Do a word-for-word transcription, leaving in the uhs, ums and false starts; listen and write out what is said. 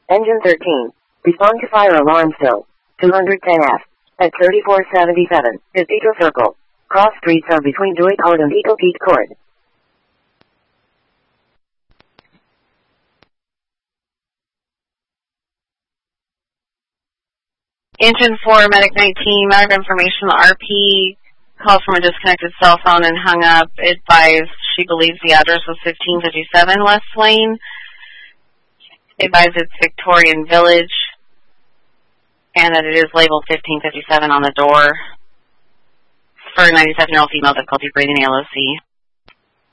Engine thirteen. Respond to fire alarm still. two hundred ten F. At thirty-four seventy-seven. Is Eagle Circle. Cross streets are between Duitard and Eagle Peak Court. Engine four, Medic nineteen, matter of information, R P called from a disconnected cell phone and hung up. Advised she believes the address was fifteen fifty-seven West Lane. Advised it's Victorian Village, and that it is labeled fifteen fifty-seven on the door. For ninety-seven-year-old female, difficulty breathing, A L O C.